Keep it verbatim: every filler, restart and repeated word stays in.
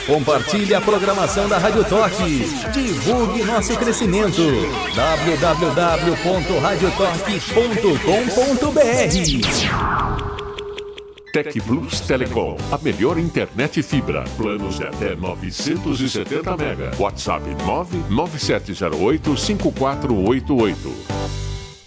Compartilhe a programação da Rádio Toque. Divulgue nosso crescimento. w w w ponto radio toque ponto com ponto b r. TecBlus Telecom, a melhor internet fibra. Planos de até novecentos e setenta mega. WhatsApp nove nove sete zero oito cinco quatro oito oito.